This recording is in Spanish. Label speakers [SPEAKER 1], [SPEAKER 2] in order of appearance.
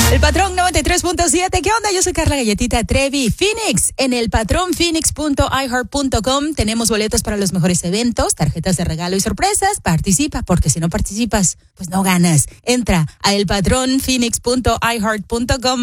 [SPEAKER 1] El Patrón 93.7. ¿Qué onda? Yo soy Carla Galletita Trevi. Phoenix, en el patronphoenix.iheart.com tenemos boletos para los mejores eventos, tarjetas de regalo y sorpresas. Participa, porque si no participas, pues no ganas. Entra a elpatronphoenix.iheart.com.